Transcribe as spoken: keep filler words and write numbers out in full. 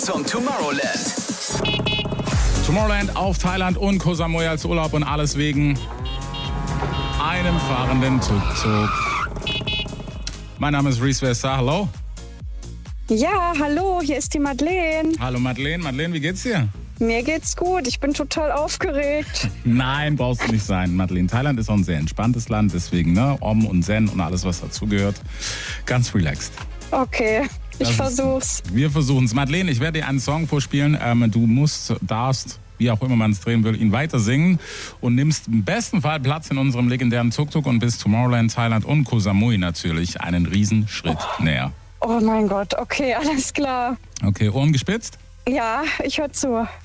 zum Tomorrowland. Tomorrowland auf Thailand und Koh Samui als Urlaub und alles wegen einem fahrenden Tuk-Tuk. Mein Name ist Reese Wester, hallo. Ja, hallo, hier ist die Madeleine. Hallo Madeleine, Madeleine, wie geht's dir? Mir geht's gut, ich bin total aufgeregt. Nein, brauchst du nicht sein, Madeleine. Thailand ist auch ein sehr entspanntes Land, deswegen, ne, Om und Zen und alles, was dazugehört. Ganz relaxed. Okay, ich Das versuch's. Ist, wir versuchen's. Madeleine, ich werde dir einen Song vorspielen. Ähm, du musst, darfst, wie auch immer man es drehen will, ihn weiter singen und nimmst im besten Fall Platz in unserem legendären Tuk-Tuk und bis Tomorrowland, Thailand und Koh Samui natürlich einen riesen Schritt oh. näher. Oh mein Gott, okay, alles klar. Okay, Ohren gespitzt? Ja, ich höre zu.